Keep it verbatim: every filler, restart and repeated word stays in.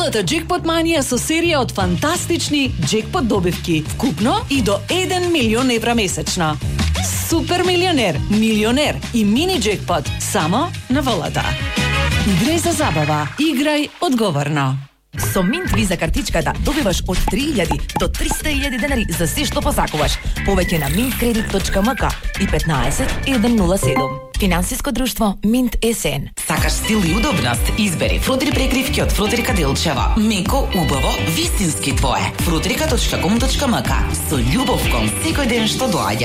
Новата Джекпот Манија со серија од фантастични джекпот добивки, вкупно и до еден милион евра месечно. Супер милионер, милионер и мини джекпот само на волата. Играј за забава, играј одговорно. Со Минт Виза картичката добиваш од три илјади до триста илјади денари за се што посакуваш. Повеќе на минт кредит точка ем ка и петнаесет еден нула седум. Финансиско друштво Минт СН. Сакаш стил и удобност? Избери фрутери прекривки од Фрутерика Делчева. Меко, убаво, вистински твое. фрутерика точка ком точка ем ка. Со љубов кон секој ден што доаѓа.